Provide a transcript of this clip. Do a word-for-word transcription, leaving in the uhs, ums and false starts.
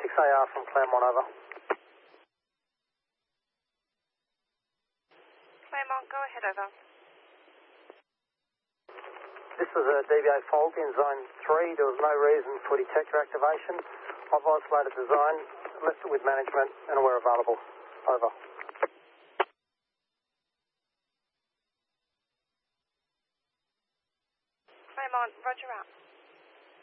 six A R from Claremont, over. Claremont, go ahead, over. This was a D V A fault in zone three. There was no reason for detector activation. I've isolated the zone, left it with management, and we're available. Over. Claremont, roger out.